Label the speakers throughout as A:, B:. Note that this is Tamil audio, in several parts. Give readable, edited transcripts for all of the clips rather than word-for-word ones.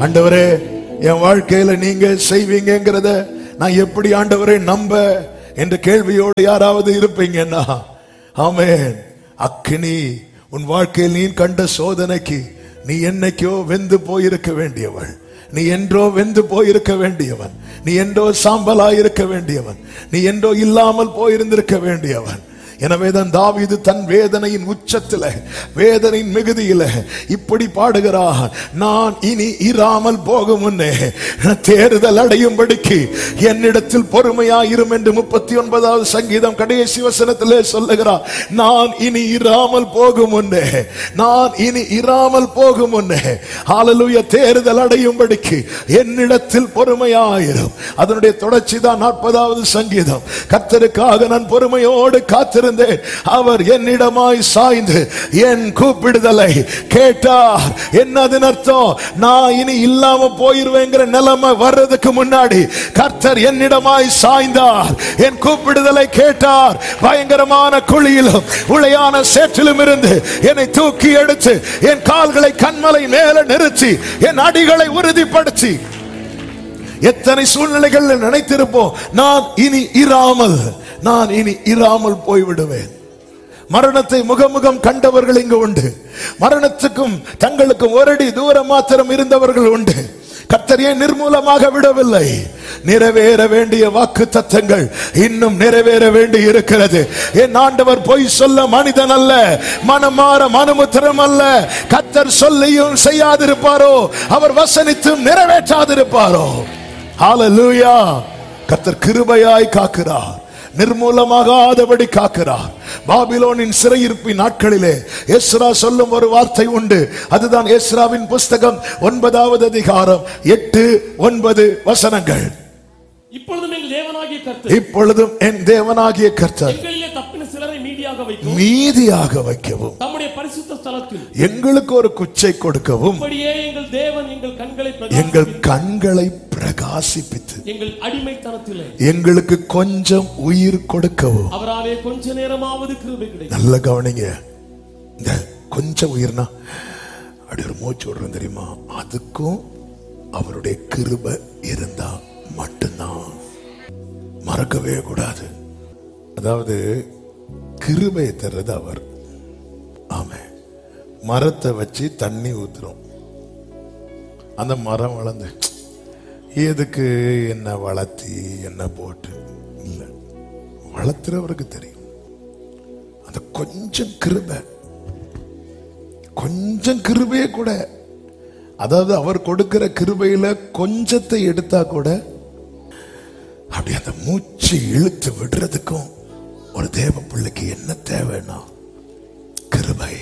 A: ஆண்டவரே, என் வாழ்க்கையில நீங்க செய்வீங்கிறத நான் எப்படி ஆண்டவரை நம்ப என்ற கேள்வியோடு யாராவது இருப்பீங்கன்னா, ஆமென். அக்கினி உன் வாழ்க்கையில் நீ கண்ட சோதனைக்கு நீ என்னைக்கோ வெந்து போயிருக்க வேண்டியவள், நீ என்றோ வெந்து போயிருக்க வேண்டியவன், நீ என்றோ சாம்பலாயிருக்க வேண்டியவன், நீ என்றோ இல்லாமல் போயிருந்திருக்க வேண்டியவன். எனவேதான் தாவீது தன் வேதனையின் உச்சத்தில, வேதனையின் மிகுதியில இப்படி பாடுகிறான், நான் இனி இராமல் போகும் முன்னே தேறுதல் அடையும்படிக்கு என்னிடத்தில் பொறுமையாயிரும் என்று 39வது சங்கீதம் கடைசி வசனத்திலே சொல்லுகிறார். நான் இனி இராமல் போகும் முன்னே, நான் இனி இராமல் போகும் முன்னே, ஹல்லேலூயா, தேறுதல் அடையும்படிக்கு என்னிடத்தில் பொறுமையாயிரும். அதனுடைய தொடர்ச்சி தான் 40வது சங்கீதம். கர்த்தருக்காக நான் பொறுமையோடு காத்திருந்தேன், அவர் என்னிடமாய் சாய்ந்து என் கூப்பிடுதலை கேட்டார். என்னதின் அர்த்தம்? நான் இனி இல்லாம போயிருவேங்கிற நிலைமை வர்றதுக்கு முன்னாடி கர்த்தர் என்னிடமாய் சாய்ந்தார், என் கூப்பிடுதலை கேட்டார். பயங்கரமான குழியிலும் உளையான சேற்றிலும் இருந்து என்னை தூக்கி எடுத்து என் கால்களை கண்மலை மேல நிறுத்தி என் அடிகளை உறுதிப்படுத்தி, எத்தனை சூழ்நிலைகள் நினைத்திருப்போம் நான் இனி இராமல், நான் இனி இராமல் போய்விடுவேன். மரணத்தை முகமுகம் கண்டவர்கள் இங்கு உண்டு, மரணத்துக்கும் தங்களுக்கும் ஒரு அடி தூரம் மாத்திரம் இருந்தவர்கள் உண்டு. கர்த்தர் ஏன் நிர்மூலமாக விடவில்லை? நிறைவேற வேண்டிய வாக்கு தத்தங்கள் இன்னும் நிறைவேற வேண்டி இருக்கிறது. என் ஆண்டவர் பொய் சொல்ல மனிதன் அல்ல, மனம் மாற மனுமுத்திரம் அல்ல. கர்த்தர் சொல்லியும் செய்யாதிருப்பாரோ, அவர் வசனித்தும் நிறைவேற்றாதிருப்பாரோ? ஹல்லேலூயா. கர்த்தர் கிருபையாய் காக்கிறார், நிர்மூலமாகாதபடி காக்கிறார். பாபிலோனின் சிறையிருப்பின் நாட்களிலே எஸ்ரா சொல்லும் ஒரு வார்த்தை உண்டு. அதுதான் எஸ்ராவின் புஸ்தகம் 9வது அதிகாரம் 8-9 வசனங்கள். இப்பொழுதும் என் தேவனாகிய கர்த்தர் மீதியாக வைக்கவும் எங்களுக்கு ஒரு குச்சை கொடுக்கவும் எங்கள் கண்களை பிரகாசிப்பித்து எங்களுக்கு கொஞ்சம் உயிர் கொடுக்கவும்.
B: கொஞ்ச நேரமாவது கிருபை கிடைக்கும்.
A: நல்ல கவனிங்க, இந்த கொஞ்சம் உயிர்னா அப்படி ஒரு மூச்சு விடுறோம் தெரியுமா, அதுக்கும் அவருடைய கிருபை இருந்தா மட்டும்தான். மறக்கவே கூடாது. அதாவது கிருபையை தர்றது அவர். ஆமே, மரத்தை வச்சு தண்ணி ஊத்துறோம், அந்த மரம் வளர்ந்து எதுக்கு என்ன வளர்த்தி என்ன போட்டு இல்ல, வளர்த்துறவருக்கு தெரியும். அந்த கொஞ்சம் கிருபை, கொஞ்சம் கிருபையே கூட, அதாவது அவர் கொடுக்கிற கிருபையில கொஞ்சத்தை எடுத்தா கூட அப்படி அந்த மூச்சு இழுத்து விடுறதுக்கும் ஒரு தேவ பிள்ளைக்கு என்ன தேவைன்னா கிருபை.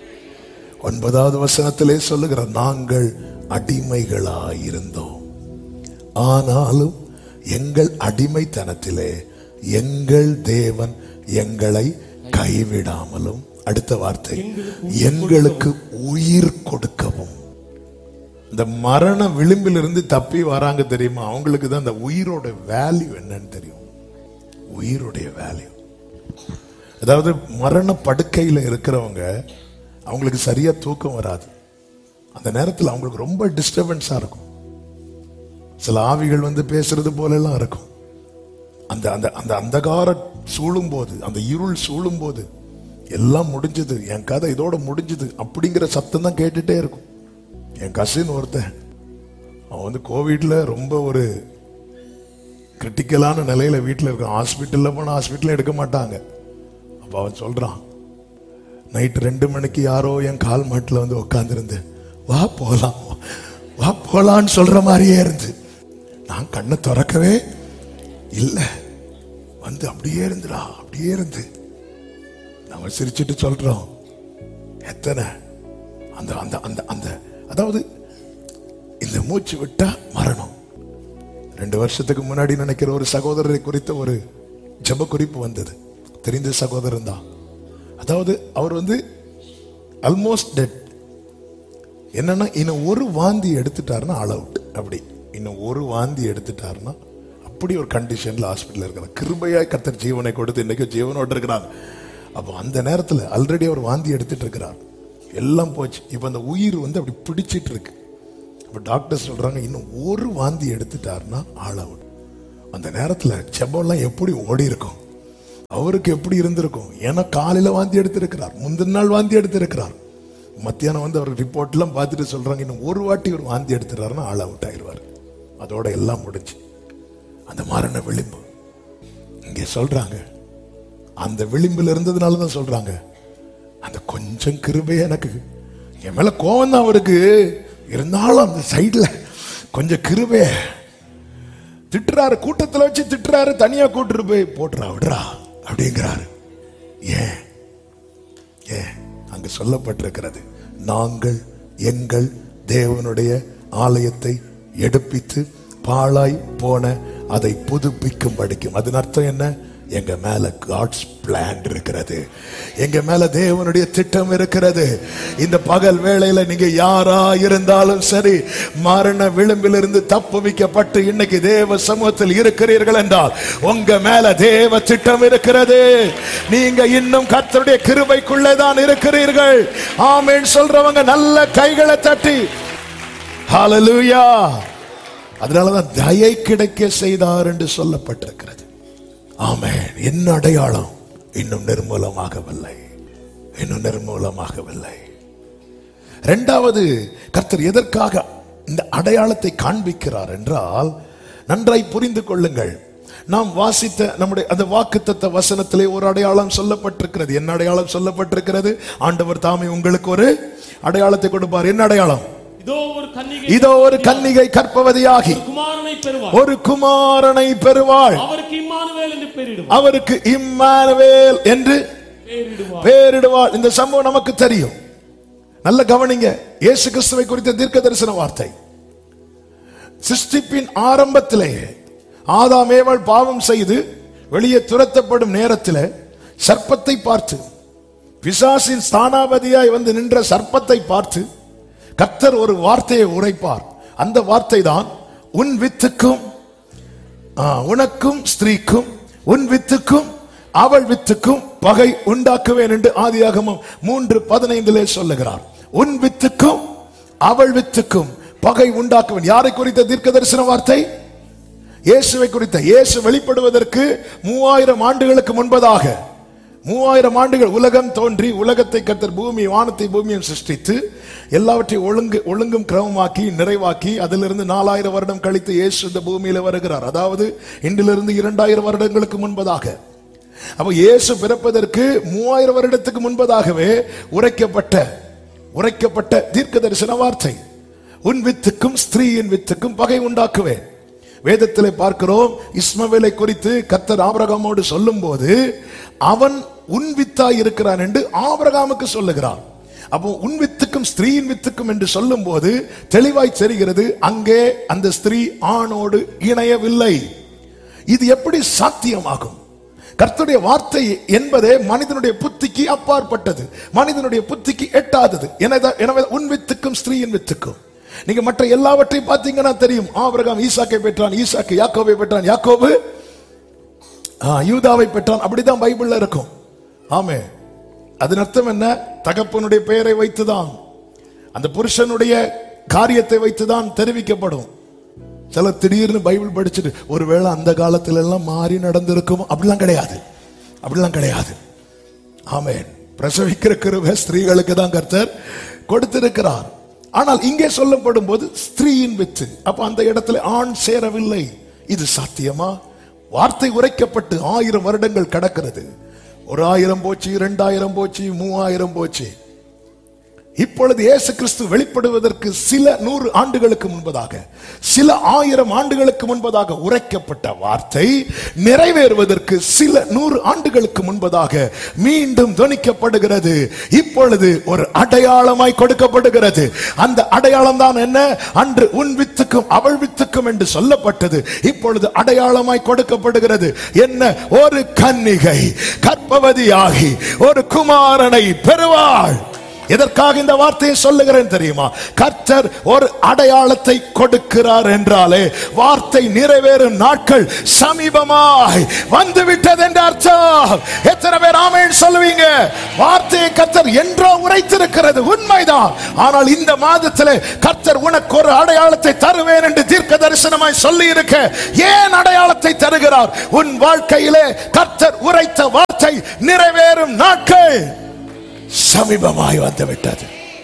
A: 9வது வசனத்திலே சொல்லுகிற, நாங்கள் அடிமைகளாயிருந்தோம், ஆனாலும் எங்கள் அடிமைத்தனத்திலே எங்கள் தேவன் எங்களை கைவிடாமலும், அடுத்த வார்த்தை, எங்களுக்கு உயிர் கொடுக்கவும். இந்த மரண விளிம்பிலிருந்து தப்பி வராங்க தெரியுமா, அவங்களுக்கு தான் இந்த உயிரோட வேல்யூ என்னன்னு தெரியும். உயிருடைய வேல்யூ, அதாவது மரண படுக்கையில் இருக்கிறவங்க அவங்களுக்கு சரியா தூக்கம் வராது. அந்த நேரத்தில் அவங்களுக்கு ரொம்ப டிஸ்டர்பன்ஸா இருக்கும். சில ஆவிகள் வந்து பேசுறது போல எல்லாம் இருக்கும். அந்த அந்த அந்த அந்தகார சூழும் போது, அந்த இருள் சூழும் போது, எல்லாம் முடிஞ்சது, என் கதை இதோட முடிஞ்சது அப்படிங்கிற சத்தம் தான் கேட்டுட்டே இருக்கும். என் கசின் ஒருத்தன், அவன் வந்து கோவிட்ல ரொம்ப ஒரு கிரிட்டிக்கலான நிலையில வீட்டில் இருக்கான். ஹாஸ்பிட்டல்ல போனா ஹாஸ்பிட்டல் எடுக்க மாட்டாங்க. அப்ப அவன் சொல்றான், நைட்டு 2 மணிக்கு யாரோ என் கால் மாட்டில் வந்து உட்காந்துருந்து வா போலாம் வா போலான்னு சொல்ற மாதிரியே இருந்து, நான் கண்ணை திறக்கவே இல்லை, வந்து அப்படியே இருந்துடா, அப்படியே இருந்து நம்ம சிரிச்சுட்டு சொல்றோம், எத்தனை அந்த அந்த அந்த அந்த அதாவது இந்த மூச்சு விட்டா மரணம். 2 வருஷத்துக்கு முன்னாடி நினைக்கிற ஒரு சகோதரரை குறித்த ஒரு ஜெப குறிப்பு வந்தது. தெரிந்த சகோதரன் தான். அதாவது அவர் வந்து ஆல்மோஸ்ட் டெட். என்னன்னா, இன்னும் ஒரு வாந்தி எடுத்துட்டாருன்னா ஆல் அவுட். அப்படி இன்னும் ஒரு வாந்தி எடுத்துட்டாருன்னா அப்படி ஒரு கண்டிஷன்ல ஹாஸ்பிட்டல் இருக்கிறார். கிருபையாய் கர்த்தர் ஜீவனை கொடுத்து இன்னைக்கு ஜீவனோடு இருக்கிறார். அப்போ அந்த நேரத்தில் ஆல்ரெடி அவர் வாந்தி எடுத்துட்டு இருக்கிறார், எல்லாம் போச்சு. இப்ப அந்த உயிர் வந்து அப்படி பிடிச்சிட்டு இருக்கு. இப்ப டாக்டர் சொல்றாங்க இன்னும் ஒரு வாந்தி எடுத்துட்டாருன்னா ஆள் அவுட். அந்த நேரத்துல செபம்லாம் எப்படி ஓடி இருக்கும், அவருக்கு எப்படி இருந்திருக்கும். ஏன்னா காலையில வாந்தி எடுத்திருக்கிறார், முந்தின நாள் வாந்தி எடுத்திருக்கிறார். மத்தியானம் வந்து அவர் ரிப்போர்ட் எல்லாம் பார்த்துட்டு சொல்றாங்க இன்னும் ஒரு வாட்டி ஒரு வாந்தி எடுத்துறாருன்னா ஆள் அவுட் ஆயிடுவார். அதோட எல்லாம் முடிஞ்சு. அந்த மரண விளிம்பு இங்கே சொல்றாங்க. அந்த விளிம்பில் இருந்ததுனாலதான் சொல்றாங்க அந்த கொஞ்சம் கிருபை எனக்கு, என் மேல கோவம் தான் அவருக்கு இருந்தாலும் அந்த சைட்ல கொஞ்சம் கிருபை. திட்டுறாரு, கூட்டத்தில் வச்சு திட்டுறாரு, தனியா கூட்டுட்டு போய் போட்டுறா விடுறா அப்படிங்கிறாரு. ஏன் ஏன் அங்கு சொல்லப்பட்டிருக்கிறது, நாங்கள் எங்கள் தேவனுடைய ஆலயத்தை எடுப்பித்து பாழாய் போன அதை புதுப்பிக்கும் படிக்கும். அதன் அர்த்தம் என்ன? எங்க மேல காட்ஸ் பிளான் இருக்கிறது, எங்க மேல தேவனுடைய திட்டம் இருக்கிறது. இந்த பகல் வேளையில நீங்க யாரா இருந்தாலும் சரி, மரண விளிம்பிலிருந்து தப்புவிக்கப்பட்டு இன்னைக்கு தேவ சமூகத்தில் இருக்கிறீர்கள் என்றால் உங்க மேல தேவ திட்டம் இருக்கிறது. நீங்க இன்னும் கர்த்தருடைய கிருபைக்குள்ளே தான் இருக்கிறீர்கள். ஆமென் சொல்றவங்க நல்ல கைகளை தட்டி ஹல்லேலூயா. அதனாலதான் தயை கிடைக்க செய்தார் என்று சொல்லப்பட்டிருக்கிறது. ஆமென். என்ன அடையாளம்? இன்னும் நிர்மூலமாகவில்லை, இன்னும் நிர்மூலமாகவில்லை. இரண்டாவது, கர்த்தர் எதற்காக இந்த அடையாளத்தை காண்பிக்கிறார் என்றால், நன்றாய் புரிந்து கொள்ளுங்கள். நாம் வாசித்த நம்முடைய அந்த வாக்குத்தத்த வசனத்திலே ஒரு அடையாளம் சொல்லப்பட்டிருக்கிறது. என்ன அடையாளம் சொல்லப்பட்டிருக்கிறது? ஆண்டவர் தாமே உங்களுக்கு ஒரு அடையாளத்தை கொடுப்பார். என்ன அடையாளம்? இதோ ஒரு கன்னிகை கர்ப்பவதியாகி ஒரு குமாரனை பெறுவாள், அவருக்கு இம்மானுவேல் என்று பெயரிடுவாள். இந்த சம்பவம் நமக்கு தெரியும். நல்ல கவனிங்க. இயேசு கிறிஸ்துவை குறித்த தீர்க்க தரிசன வார்த்தை. சிருஷ்டிப்பின் ஆரம்பத்திலேயே ஆதாம் ஏவாள் பாவம் செய்து வெளியே துரத்தப்படும் நேரத்தில் சர்ப்பத்தை பார்த்து, பிசாசின் ஸ்தானாபதியாய் வந்து நின்ற சர்ப்பத்தை பார்த்து கர்த்தர் ஒரு வார்த்தையை உரைப்பார். அந்த வார்த்தை தான், உன் வித்துக்கும் உனக்கும் ஸ்திரீக்கும் உன் வித்துக்கும் அவள் வித்துக்கும் பகை உண்டாக்குவேன் என்று ஆதியாகமம் 3:15 சொல்லுகிறார். உன் வித்துக்கும் அவள் வித்துக்கும் பகை உண்டாக்குவேன். யாரை குறித்த தீர்க்க தரிசன வார்த்தை? இயேசுவை குறித்த. இயேசு வெளிப்படுவதற்கு 3000 ஆண்டுகளுக்கு முன்பதாக, 3000 ஆண்டுகள் உலகம் தோன்றி உலகத்தை கர்த்தர் பூமி வானத்தை பூமியும் சிருஷ்டித்து எல்லாவற்றையும் ஒழுங்கும் கிரமமாக்கி நிறைவாக்கி அதிலிருந்து 4000 வருடம் கழித்து இயேசு இந்த பூமியில வருகிறார். அதாவது இன்றிலிருந்து 2000 வருடங்களுக்கு முன்பதாக. அப்ப இயேசு பிறப்பதற்கு 3000 வருடத்துக்கு முன்பதாகவே உரைக்கப்பட்ட தீர்க்க தரிசன வார்த்தை. உன் வித்துக்கும் ஸ்திரீயின் வித்துக்கும் பகை உண்டாக்குவேன். வேதத்திலே பார்க்கிறோம், இஸ்மவேலை குறித்து கர்த்தர் ஆபிரகாமோடு சொல்லும் போது அவன் உன் வித்தாய் இருக்கிறான் என்று ஆபிரகாமுக்கு சொல்லுகிறார். அப்போ உன் வித்துக்கும் ஸ்திரீயின் வித்துக்கும் என்று சொல்லும் போது தெளிவாய் தெரிகிறது, அங்கே அந்த ஸ்திரீ ஆணோடு இணையவில்லை. இது எப்படி சாத்தியமாகும்? கர்த்தருடைய வார்த்தை என்பதே மனிதனுடைய புத்திக்கு அப்பாற்பட்டது, மனிதனுடைய புத்திக்கு எட்டாதது. எனவே உன் வித்துக்கும் ஸ்திரீயின் வித்துக்கும். நீங்க மற்ற எல்லாவற்றையும் பார்த்தீங்கன்னா தெரியும். ஆபிரகாம் ஈசாக்கை பெற்றான், ஈசாக்கு யாக்கோபை பெற்றான், யாக்கோபு யூதாவை பெற்றான். அப்படிதான் பைபிள்ல இருக்கும். ஆமே. அதன் அர்த்தம் என்ன? தகப்பனுடைய பெயரை வைத்துதான், அந்த புருஷனுடைய காரியத்தை வைத்துதான் தெரிவிக்கப்படும். சில திடீர்னு பைபிள் படிச்சுட்டு ஒருவேளை அந்த காலத்துல எல்லாம் மாறி நடந்திருக்கும், அப்படிலாம் கிடையாது, அப்படிலாம் கிடையாது. ஆமென். பிரசவிக்கிற கிருபை ஸ்திரீகளுக்கு தான் கர்த்தர் கொடுத்திருக்கிறார். ஆனால் இங்கே சொல்லப்படும் போது ஸ்திரீயின் வித்து. அப்ப அந்த இடத்துல ஆண் சேரவில்லை. இது சாத்தியமா? வார்த்தை உரைக்கப்பட்டு 1000 வருடங்கள் கடக்கிறது. 1000 போச்சு, 2000 போச்சு, 3000 போச்சு. இப்பொழுது இயேசு கிறிஸ்து வெளிப்படுவதற்கு சில 100 ஆண்டுகளுக்கு முன்பதாக, சில 1000 ஆண்டுகளுக்கு முன்பதாக உரைக்கப்பட்ட வார்த்தை நிறைவேறுவதற்கு சில 100 ஆண்டுகளுக்கு முன்பதாக மீண்டும் துணிக்கப்படுகிறது. இப்பொழுது ஒரு அடையாளமாய் கொடுக்கப்படுகிறது. அந்த அடையாளம் தான் என்ன? அன்று உன் வித்துக்கும் அவள் வித்துக்கும் என்று சொல்லப்பட்டது இப்பொழுது அடையாளமாய் கொடுக்கப்படுகிறது. என்ன? ஒரு கன்னிகை கர்ப்பவதியாகி ஒரு குமாரனை பெறுவாள். எதற்காக இந்த வார்த்தையை சொல்லுகிறேன் தெரியுமா? கர்த்தர் ஒரு அடையாளத்தை கொடுக்கிறார் என்றாலே வார்த்தை நிறைவேறும் நாட்கள் சமீபமாய் வந்துவிட்டது என்று அர்த்தம். எத்தனை பேர் ஆமென் சொல்லுவீங்க? வார்த்தையை கர்த்தர் என்றோ உரைத்திருக்கிறது, உண்மைதான். ஆனால் இந்த மாதத்திலே கர்த்தர் உனக்கு ஒரு அடையாளத்தை தருவேன் என்று தீர்க்க தரிசனமாய் சொல்லி இருக்க, ஏன் அடையாளத்தை தருகிறார்? உன் வாழ்க்கையிலே கர்த்தர் உரைத்த வார்த்தை நிறைவேறும் நாட்கள் சமீபமாய் வந்துவிட்டது.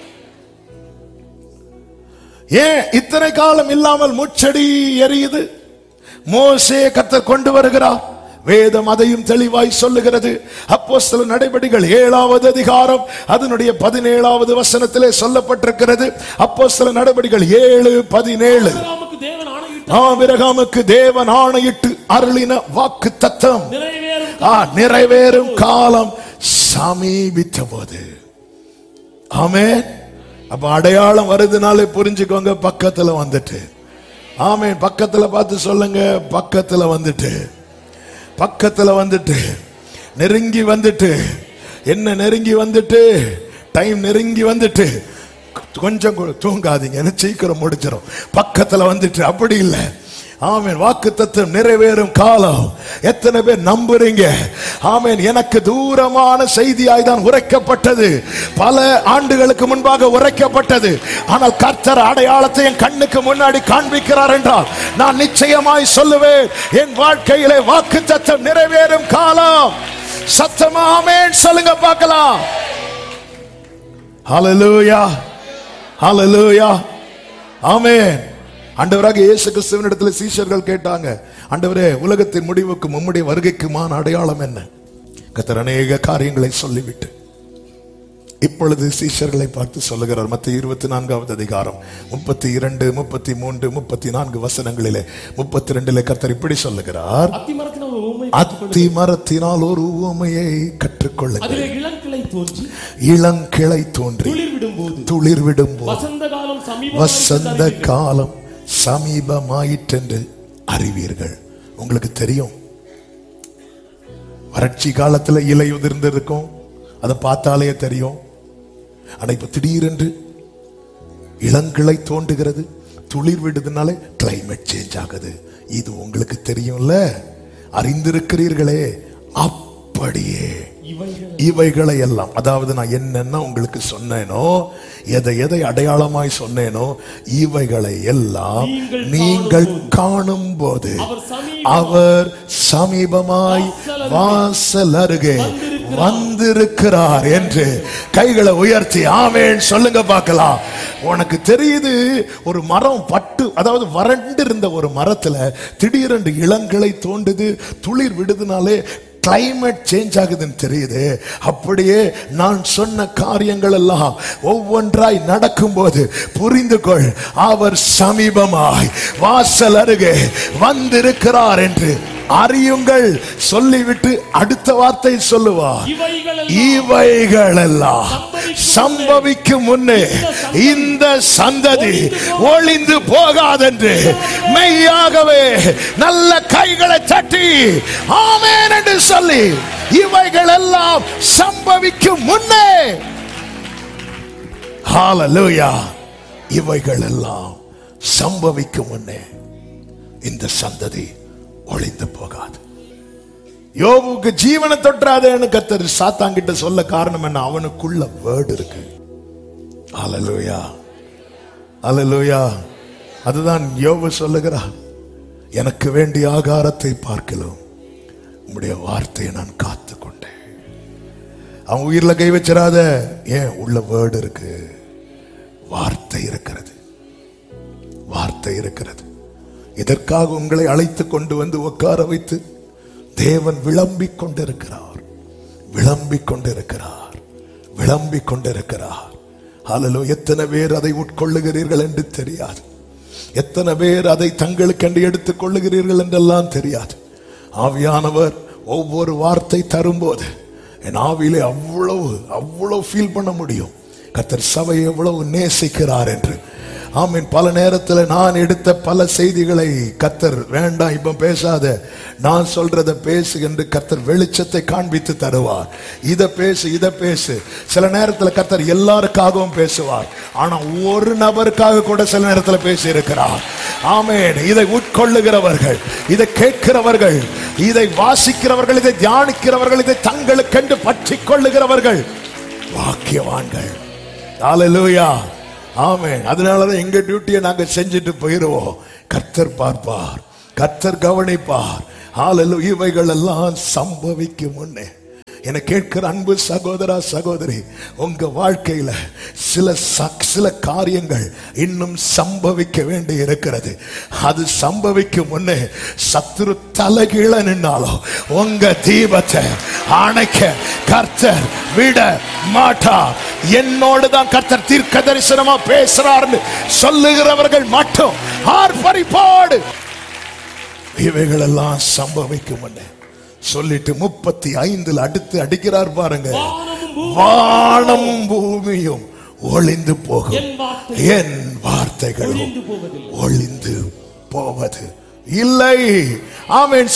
A: ஏன் இத்தனை காலம் இல்லாமல் முச்செடி எரியுது? மோசே கர்த்தர் கொண்டு வருகிறார். வேதம் அதையும் தெளிவாய் சொல்லுகிறது. அப்போஸ்தலர் நடபடிகள் 7வது அதிகாரம் அதனுடைய 17வது வசனத்திலே சொல்லப்பட்டிருக்கிறது. அப்போஸ்தலர் நடபடிகள் 7:17. ஆபிரகாமுக்கு தேவன் ஆணையிட்டு அருளின வாக்கு தத்தம் நிறைவேறும் காலம் சமீபித்த போது. ஆமென். அப்ப அடையாளம் வருதுனாலே புரிஞ்சுக்கோங்க, பக்கத்துல வந்துட்டு. ஆமென். பக்கத்துல பார்த்து சொல்லுங்க, பக்கத்துல வந்துட்டு, பக்கத்துல வந்துட்டு, நெருங்கி வந்துட்டு. என்ன நெருங்கி வந்துட்டு? டைம் நெருங்கி வந்துட்டு. கொஞ்சம் தூங்காதீங்க, சீக்கிரம் முடிச்சிடும். பக்கத்துல வந்துட்டு. அப்படி இல்லை. ஆமென். வாக்குத்தத்தம் நிறைவேறும் காலம். எத்தனை பேர் நம்புறீங்க? ஆமென். எனக்கு தூரமான செய்தியாய் தான் உரைக்கப்பட்டது, பல ஆண்டுகளுக்கு முன்பாக உரைக்கப்பட்டது. ஆனால் கர்த்தர் அடையாளத்தை என் கண்ணுக்கு முன்னாடி காண்பிக்கிறார் என்றால் நான் நிச்சயமாய் சொல்லுவேன், என் வாழ்க்கையிலே வாக்குத்தத்தம் நிறைவேறும் காலம். சத்தமா ஆமென் சொல்லுங்க பார்க்கலாம். ஹல்லேலூயா, ஹல்லேலூயா, ஆமென். ஆண்டவராக இயேசு கிறிஸ்துவின் இடத்துல சீஷர்கள் கேட்டாங்க, ஆண்டவரே, உலகத்தின் முடிவுக்கு உம்முடைய வருகைக்குமான அடையாளம் என்ன? கர்த்தர் அநேக காரியங்களை சொல்லிவிட்டு இப்பொழுது சீஷர்களை பார்த்து சொல்லுகிறார். மத்தேயு 24வது அதிகாரம் 32, 33, 34 வசனங்களிலே 32 கர்த்தர் இப்படி சொல்லுகிறார், அத்தி மரத்தினால் ஒரு உவமையை கற்றுக்கொள்ளுங்கள். இளங்கிளை தோன்றி துளிர்விடும் போது வசந்த காலம் சமீபமாயிற்றென்று அறிவீர்கள். உங்களுக்கு தெரியும், வறட்சி காலத்துல இலை உதிர்ந்து இருக்கும், அதை பார்த்தாலே தெரியும். ஆனா இப்ப திடீரென்று இளங்கிளை தோன்றுகிறது, துளிர் விடுதுனாலே கிளைமேட் சேஞ்ச் ஆகுது. இது உங்களுக்கு தெரியும்ல, அறிந்திருக்கிறீர்களே. அப்படியே இவைகளை எல்லாம், அதாவது நான் என்னென்ன உங்களுக்கு சொன்னேனோ, எதை அடையாளமாய் சொன்னேனோ, இவைகளை எல்லாம் நீங்கள் காணும் போது அவர் சமீபமாய் வாசல் அருகே வந்திருக்கிறார் என்று கைகளை உயர்த்தி ஆமென் சொல்லுங்க பார்க்கலாம். உனக்கு தெரியுது, ஒரு மரம் பட்டு, அதாவது வறண்டு இருந்த ஒரு மரத்துல திடீரென்று இளங்கிளை தோண்டுது, துளிர் விடுதுனாலே கிளைமேட் சேஞ்ச் ஆகுதுன்னு தெரியுது. அப்படியே நான் சொன்ன காரியங்கள் எல்லாம் ஒவ்வொன்றாய் நடக்கும் போது புரிந்து கொள், அவர் சமீபமாய் வாசல் அருகே வந்திருக்கிறார் என்று அறியுங்கள். சொல்லிவிட்டு அடுத்த வார்த்தை சொல்லுவார், இவைகளெல்லாம் சம்பவிக்கும் முன்னே இந்த சந்ததி ஒளிந்து போகாதென்று மெய்யாகவே நல்ல கைகளை தட்டி ஆமென் என்று சொல்லி, இவைகள் எல்லாம் சம்பவிக்கும் முன்னே, ஹல்லேலூயா, இவைகள் எல்லாம் சம்பவிக்கும் முன்னே இந்த சந்ததி ஒளிந்து போகாது. யோபுக்கு ஜீவனை தொற்றாதேன்னு கர்த்தர் சாத்தான்கிட்ட சொல்ல காரணம் என்ன? அவனுக்குள்ள வேர்ட் இருக்கு. ஹல்லேலூயா, ஹல்லேலூயா. அதுதான் யோபு சொல்லுகிறார், எனக்கு வேண்டிய ஆகாரத்தை பார்க்கலாம் உம்முடைய வார்த்தையை நான் காத்து கொண்டேன். அவன் உயிர்ல கை வச்சிடாத, ஏன்? உள்ள வேர்ட் இருக்கு, வார்த்தை இருக்கிறது, வார்த்தை இருக்கிறது. இதற்காக உங்களை அழைத்து கொண்டு வந்து உட்கார வைத்து தேவன் விளம்பிக் கொண்டிருக்கிறார், விளம்பிக் கொண்டிருக்கிறார், விளம்பிக் கொண்டிருக்கிறார். ஹல்லேலூயா. எத்தனை பேர் அதை உட்கொள்ளுகிறீர்கள் என்று தெரியாது, எத்தனை பேர் அதை தங்களுக்கென்று எடுத்துக் கொள்ளுகிறீர்கள் என்றெல்லாம் தெரியாது. ஆவியானவர் ஒவ்வொரு வார்த்தை தரும்போது என் ஆவியிலே அவ்வளவு ஃபீல் பண்ண முடியும், கர்த்தர் சபையை எவ்வளவு நேசிக்கிறார் என்று. ஆமீன். பல நேரத்தில் நான் எடுத்த பல செய்திகளை கர்த்தர் வேண்டாம் இப்ப பேசாத, நான் சொல்றத பேசு என்று கர்த்தர் வெளிச்சத்தை காண்பித்து தருவார். இத பேசு, இத பேசு. சில நேரத்தில் கர்த்தர் எல்லாருக்காகவும் பேசுவார், ஆனா ஒரு நபருக்காக கூட சில நேரத்தில் பேசி இருக்கிறார். ஆமென். இதை உட்கொள்ளுகிறவர்கள், இதை கேட்கிறவர்கள், இதை வாசிக்கிறவர்கள், இதை தியானிக்கிறவர்கள், இதை தங்களுக்கென்று பற்றி கொள்ளுகிறவர்கள் பாக்கியவான்கள். ஹல்லேலூயா. ஆமென். அதனாலதான் எங்க டியூட்டியை நாங்க செஞ்சுட்டு போயிருவோம். கர்த்தர் பார்ப்பார், கர்த்தர் கவனிப்பார். ஹல்லேலூயா. இவைகள் எல்லாம் சம்பவிக்கும் முன்னே என கேட்கிற அன்பு சகோதரா சகோதரி, உங்க வாழ்க்கையில சில காரியங்கள் இன்னும் சம்பவிக்க வேண்டி இருக்கிறது. அது சம்பவிக்கும் முன்னே சத்துரு தலைகீழ நின்னாலும் உங்க தீபத்தை அணைக்க கர்த்தர் விட மாட்டார். என்னோடு தான் கர்த்தர் தீர்க்க தரிசனமா பேசுறார்னு சொல்லுகிறவர்கள் மட்டும் ஆர்ப்பரிப்போடு இவைகள் எல்லாம் சம்பவிக்கும் முன்னே சொல்லிட்டு 35 அடுத்து அடிக்கிறார் பாருங்க. வானம் பூமியும் ஒளிந்து போகும், என் வார்த்தைகளும் ஒளிந்து போவது இல்லை. ஆமென்.